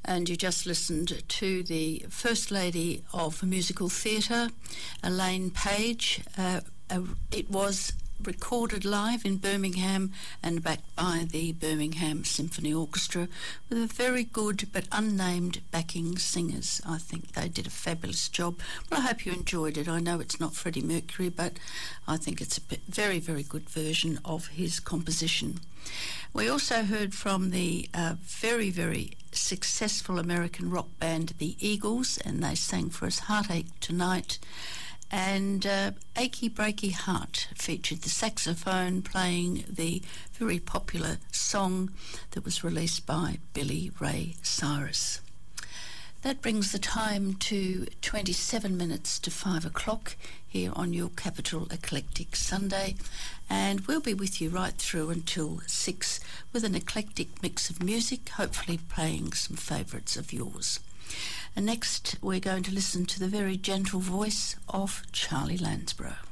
And you just listened to the First Lady of Musical Theatre, Elaine Page. It was recorded live in Birmingham and backed by the Birmingham Symphony Orchestra with a very good but unnamed backing singers. I think they did a fabulous job. Well, I hope you enjoyed it. I know it's not Freddie Mercury, but I think it's a very, very good version of his composition. We also heard from the very, very successful American rock band The Eagles, and they sang for us Heartache Tonight. And Achy Breaky Heart featured the saxophone playing the very popular song that was released by Billy Ray Cyrus. That brings the time to 27 minutes to 5 o'clock here on your Capital Eclectic Sunday, and we'll be with you right through until 6 with an eclectic mix of music, hopefully playing some favourites of yours. And next we're going to listen to the very gentle voice of Charlie Lansborough.